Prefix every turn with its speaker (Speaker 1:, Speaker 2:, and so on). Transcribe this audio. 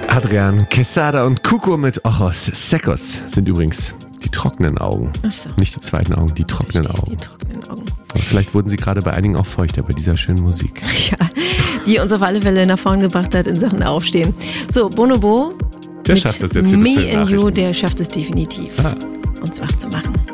Speaker 1: Adrian Quesada und Cuco mit Ojos Secos sind übrigens die trockenen Augen.
Speaker 2: Ach so.
Speaker 1: Nicht die zweiten Augen, die trockenen Augen.
Speaker 2: Die trockenen Augen.
Speaker 1: Aber vielleicht wurden sie gerade bei einigen auch feuchter bei dieser schönen Musik.
Speaker 2: Ja, die uns auf alle Fälle nach vorn gebracht hat in Sachen Aufstehen. So, Bonobo.
Speaker 1: Der schafft das jetzt hier bis
Speaker 2: Me
Speaker 1: zu den
Speaker 2: and You,
Speaker 1: Nachrichten.
Speaker 2: der schafft es definitiv, uns wach zu machen.